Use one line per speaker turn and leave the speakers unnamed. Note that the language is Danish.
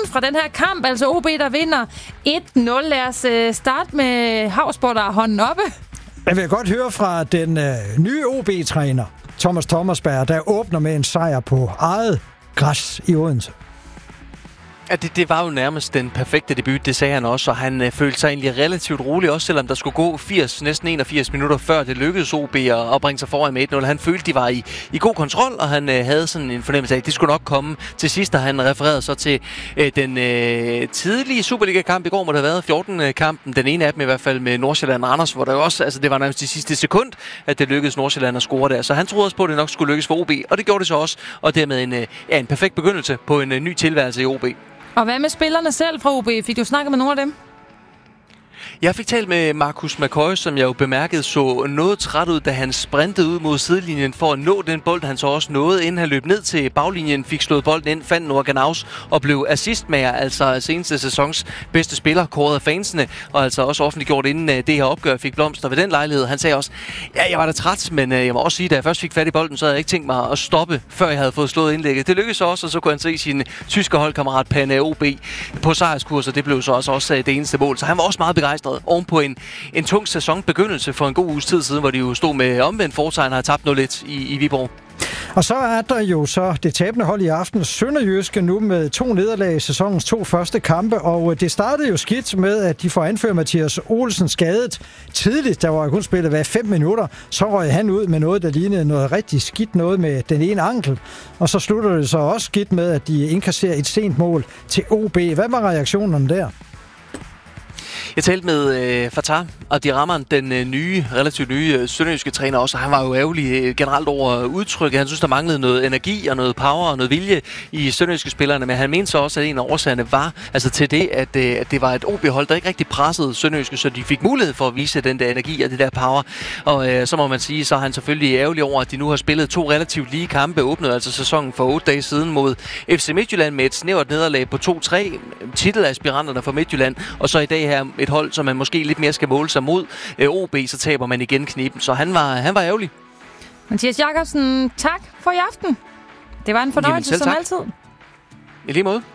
fra den her kamp, altså OB, der vinder 1-0. Lad os starte med Hausborg, der har hånden oppe.
Jeg vil godt høre fra den nye OB-træner, Thomas Thomasberg, der åbner med en sejr på eget græs i Odense.
Ja, det var jo nærmest den perfekte debut, det sagde han også, og han følte sig egentlig relativt rolig, også selvom der skulle gå næsten 81 minutter før det lykkedes OB at bringe sig foran med 1-0. Han følte, de var i god kontrol, og han havde sådan en fornemmelse af, at det skulle nok komme til sidst, og han refererede så til den tidlige Superliga-kamp i går, må det have været 14-kampen, den ene af dem i hvert fald med Nordsjælland og Randers, hvor der også, altså det var nærmest det sidste sekund, at det lykkedes Nordsjælland at score der, så han troede også på, at det nok skulle lykkes for OB, og det gjorde det så også, og dermed en perfekt begyndelse på en ny tilværelse i OB.
Og hvad med spillerne selv fra OB? Fik du snakket med nogle af dem?
Jeg fik talt med Marcus McCoy, som jeg jo bemærkede så noget træt ud, da han sprintede ud mod sidelinjen for at nå den bold, han så også nåede, inden han løb ned til baglinjen, fik slået bolden ind, fandt Noah Ganaus og blev assistmager, altså seneste sæsons bedste spiller, kåret af fansene, og altså også offentliggjort inden det her opgør fik blomster ved den lejlighed. Han sagde også, ja, jeg var da træt, men jeg må også sige, da jeg først fik fat i bolden, så havde jeg ikke tænkt mig at stoppe, før jeg havde fået slået indlægget. Det lykkedes også, og så kunne han se sin tyske holdkammerat Pane OB på sejrskurs, og det blev så også det eneste mål. Så han var også meget begejstret ovenpå en tung sæsonbegyndelse for en god uges tid siden, hvor de jo stod med omvendt fortegn og har tabt 0-1 i Viborg.
Og så er der jo så det tabende hold i aften, Sønderjyske, nu med 2 nederlag i sæsonens 2 første kampe, og det startede jo skidt med, at de får anført Mathias Olsen skadet tidligt, der var kun spillet 5 minutter, så røg han ud med noget, der lignede noget rigtig skidt noget med den ene ankel, og så slutter det så også skidt med, at de indkasserer et sent mål til OB. Hvad var reaktionerne der?
Jeg talte med Fatah Abdirahman, den relativt nye sønderjyske træner også, og han var jo ærgerlig generelt over udtrykket. Han synes, der manglede noget energi og noget power og noget vilje i sønderjyske spillerne, men han mente så også, at en af årsagerne var altså til det, at det var et OB-hold, der ikke rigtig pressede sønderjyske, så de fik mulighed for at vise den der energi og det der power. Og så må man sige, så er han selvfølgelig ærgerlig over, at de nu har spillet 2 relativt lige kampe, åbnede altså sæsonen for 8 dage siden mod FC Midtjylland med et snævert nederlag på 2-3 titelaspiranterne fra Midtjylland, og så i dag her et hold, som man måske lidt mere skal måle sig mod OB, så taber man igen kniben. Så han var ærgerlig.
Mathias Jakobsen, tak for i aften. Det var en fornøjelse som altid.
I lige måde.